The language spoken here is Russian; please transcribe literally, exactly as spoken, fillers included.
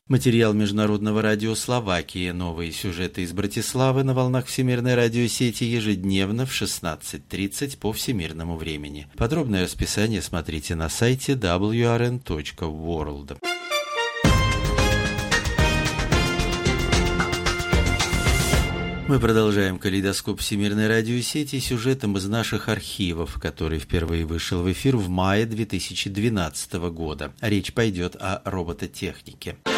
Материал Международного радио Словакии. Новые сюжеты из Братиславы на волнах Всемирной радиосети ежедневно в шестнадцать тридцать по всемирному времени. Подробное расписание смотрите на сайте дабл ю ар эн точка ворлд. Мы продолжаем калейдоскоп Всемирной радиосети сюжетом из наших архивов, который впервые вышел в эфир в мае две тысячи двенадцатого года. Речь пойдет о робототехнике.